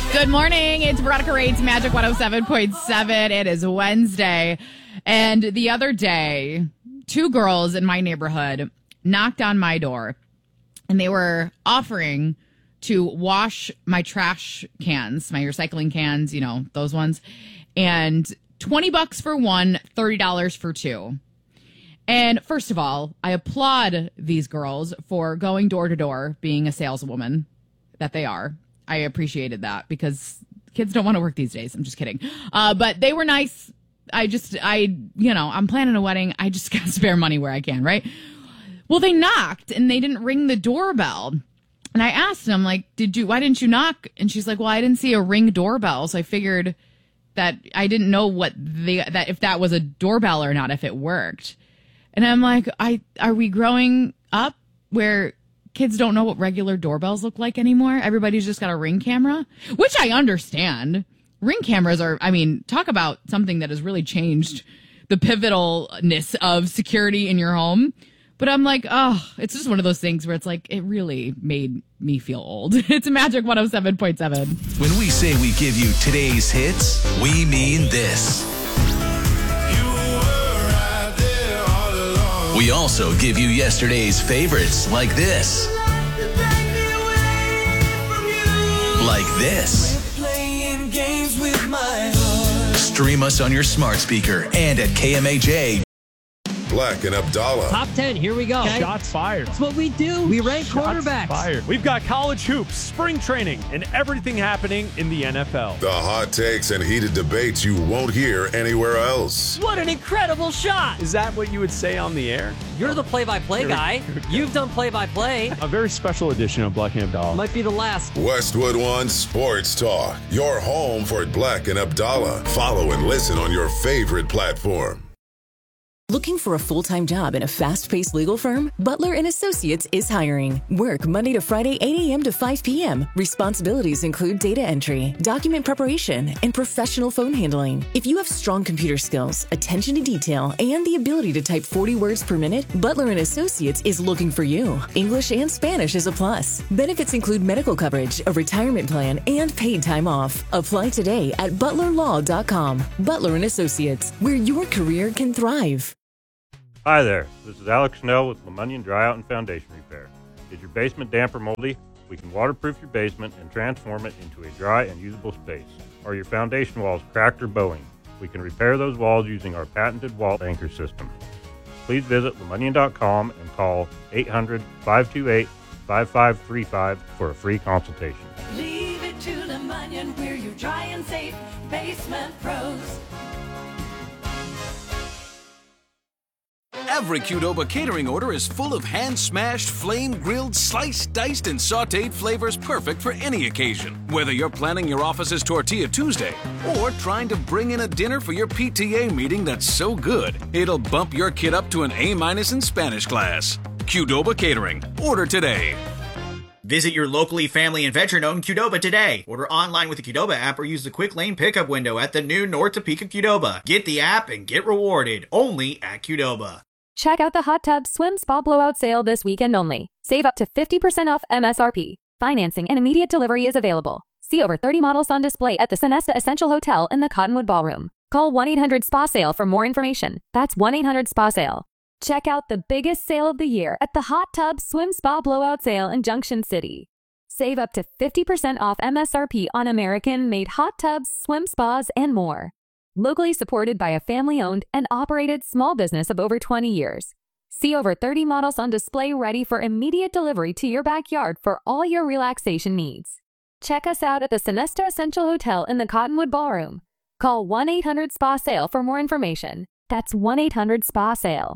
Good morning. It's Veronica Raid's Magic 107.7. It is Wednesday. And the other day, two girls in my neighborhood knocked on my door and they were offering to wash my trash cans, my recycling cans, you know, those ones. And $20 for one, $30 for two. And first of all, I applaud these girls for going door to door, being a saleswoman that they are. I appreciated that because kids don't want to work these days. I'm just kidding. But they were nice. I'm planning a wedding. I just got to spare money where I can, right? Well, they knocked and they didn't ring the doorbell. And I asked them, like, why didn't you knock? And she's like, well, I didn't see a ring doorbell. So I figured that I didn't know that if that was a doorbell or not, if it worked. And I'm like, are we growing up where kids don't know what regular doorbells look like anymore? Everybody's just got a Ring camera, which I understand. Ring cameras talk about something that has really changed the pivotalness of security in your home. But I'm like, it's just one of those things where it's like, it really made me feel old. It's Magic 107.7. When we say we give you today's hits, we mean this. We also give you yesterday's favorites like this. Like this. Stream us on your smart speaker and at KMAJ. Black and Abdallah. Top 10, here we go. Okay. Shots fired. That's what we do. We rank quarterbacks. Fired. We've got college hoops, spring training, and everything happening in the NFL. The hot takes and heated debates you won't hear anywhere else. What an incredible shot. Is that what you would say on the air? You're the play-by-play guy. You've done play-by-play. A very special edition of Black and Abdallah. Might be the last. Westwood One Sports Talk. Your home for Black and Abdallah. Follow and listen on your favorite platform. Looking for a full-time job in a fast-paced legal firm? Butler & Associates is hiring. Work Monday to Friday, 8 a.m. to 5 p.m. Responsibilities include data entry, document preparation, and professional phone handling. If you have strong computer skills, attention to detail, and the ability to type 40 words per minute, Butler & Associates is looking for you. English and Spanish is a plus. Benefits include medical coverage, a retirement plan, and paid time off. Apply today at butlerlaw.com. Butler & Associates, where your career can thrive. Hi there, this is Alex Schnell with LeMonion Dryout and Foundation Repair. Is your basement damp or moldy? We can waterproof your basement and transform it into a dry and usable space. Are your foundation walls cracked or bowing? We can repair those walls using our patented wall anchor system. Please visit LeMonion.com and call 800-528-5535 for a free consultation. Leave it to LeMonion, we're your dry and safe basement pros. Every Qdoba catering order is full of hand-smashed, flame-grilled, sliced, diced, and sautéed flavors perfect for any occasion. Whether you're planning your office's Tortilla Tuesday or trying to bring in a dinner for your PTA meeting that's so good, it'll bump your kid up to an A- in Spanish class. Qdoba Catering. Order today. Visit your locally family and veteran-owned Qdoba today. Order online with the Qdoba app or use the quick lane pickup window at the new North Topeka Qdoba. Get the app and get rewarded only at Qdoba. Check out the Hot Tub Swim Spa Blowout Sale this weekend only. Save up to 50% off MSRP. Financing and immediate delivery is available. See over 30 models on display at the Sonesta Essential Hotel in the Cottonwood Ballroom. Call 1-800-SPA-SALE for more information. That's 1-800-SPA-SALE. Check out the biggest sale of the year at the Hot Tub Swim Spa Blowout Sale in Junction City. Save up to 50% off MSRP on American-made hot tubs, swim spas, and more. Locally supported by a family-owned and operated small business of over 20 years. See over 30 models on display ready for immediate delivery to your backyard for all your relaxation needs. Check us out at the Sonesta Essential Hotel in the Cottonwood Ballroom. Call 1-800-SPA-SALE for more information. That's 1-800-SPA-SALE.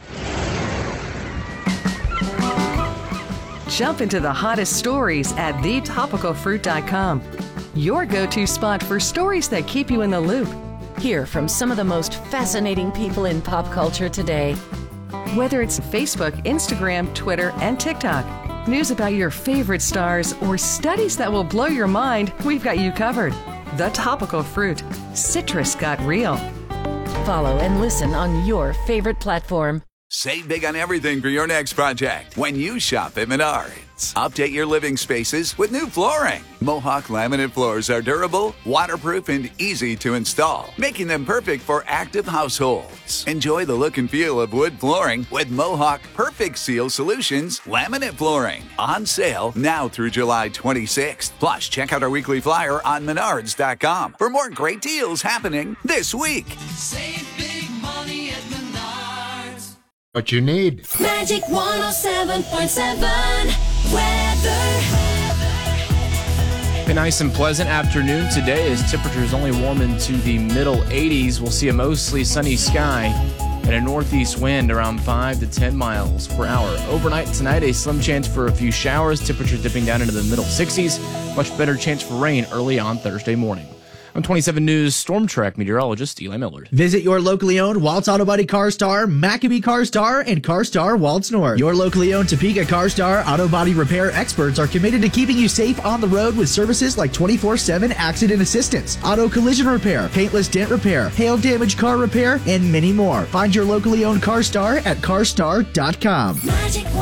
Jump into the hottest stories at thetopicalfruit.com. Your go-to spot for stories that keep you in the loop. Hear from some of the most fascinating people in pop culture today. Whether it's Facebook, Instagram, Twitter, and TikTok, news about your favorite stars, or studies that will blow your mind, we've got you covered. The Topical Fruit. Citrus got real. Follow and listen on your favorite platform. Save big on everything for your next project when you shop at Menards. Update your living spaces with new flooring. Mohawk laminate floors are durable, waterproof, and easy to install, making them perfect for active households. Enjoy the look and feel of wood flooring with Mohawk Perfect Seal Solutions laminate flooring. On sale now through July 26th. Plus, check out our weekly flyer on Menards.com for more great deals happening this week. Save big money at Menards. What you need. Magic 107.7 weather. A nice and pleasant afternoon today as temperatures only warm into the middle 80s. We'll see a mostly sunny sky and a northeast wind around 5 to 10 miles per hour. Overnight tonight, a slim chance for a few showers, temperatures dipping down into the middle 60s. Much better chance for rain early on Thursday morning. I'm 27 News Storm Track meteorologist Eli Millard. Visit your locally owned Waltz Auto Body CarStar, Maccabee CarStar, and CarStar Waltz North. Your locally owned Topeka CarStar Auto Body Repair experts are committed to keeping you safe on the road with services like 24/7 accident assistance, auto collision repair, paintless dent repair, hail damage car repair, and many more. Find your locally owned CarStar at carstar.com.